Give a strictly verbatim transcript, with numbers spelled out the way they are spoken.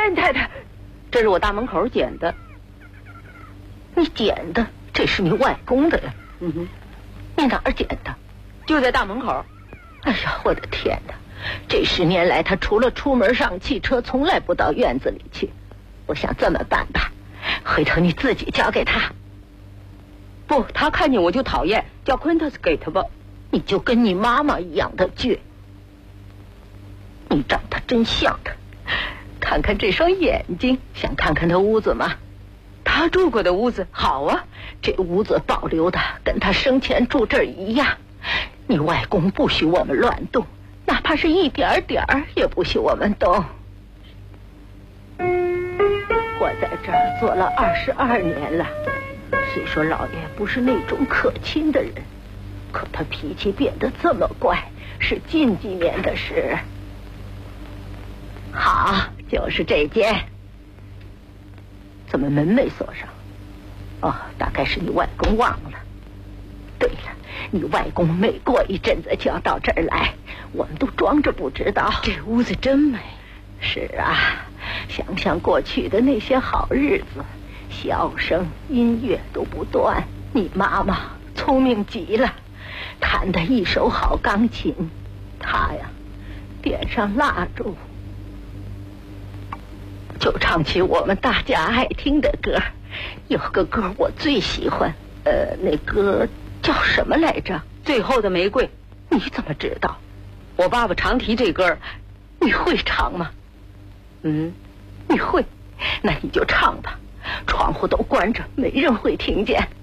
严太太，这是我大门口捡的。 你捡的？这是你外公的呀。 嗯哼。 你哪儿捡的？ 就在大门口。 哎呀，我的天哪！这十年来，他除了出门上汽车，从来不到院子里去。我想这么办吧，回头你自己交给他。 不，他看见我就讨厌，叫昆特斯给他吧。 你就跟你妈妈一样的倔。你长得真像他，看看这双眼睛，想看看他屋子吗？ 他住过的屋子，好啊， 这屋子保留的跟他生前住这儿一样。你外公不许我们乱动，哪怕是一点点儿也不许我们动。我在这儿做了二十二年了，虽说老爷不是那种可亲的人，可他脾气变得这么怪，是近几年的事。好，就是这间。怎么门没锁上？哦，大概是你外公忘了。对了，你外公每过一阵子就要到这儿来，我们都装着不知道。 这屋子真美。 是啊，想想过去的那些好日子，笑声、音乐都不断。你妈妈聪明极了，弹得一手好钢琴。她呀，点上蜡烛，就唱起我们大家爱听的歌。有个歌我最喜欢，呃，那歌叫什么来着？ 最后的玫瑰。 你怎么知道？ 我爸爸常提这歌。 你会唱吗？ 嗯， 你会？那你就唱吧，窗户都关着，没人会听见。